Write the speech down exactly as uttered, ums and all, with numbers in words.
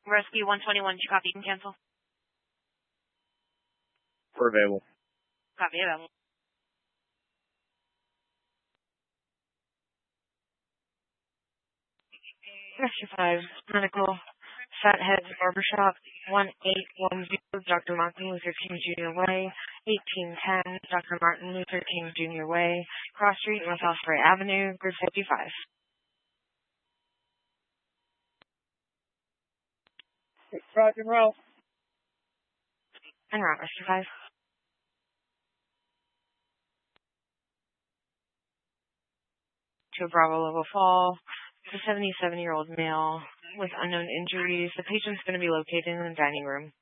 Rescue one twenty-one, did you copy? You can cancel. We're available. Copy, available. Rescue five, medical, Fatheads Barbershop, one eight one zero, Doctor Martin Luther King Junior Way, eighteen ten, Doctor Martin Luther King Junior Way, Cross Street, North Osprey Avenue, group fifty-five. Roger and roll. En route, Rescue five. To a Bravo level fall, it's a seventy-seven-year-old male with unknown injuries. The patient's going to be located in the dining room.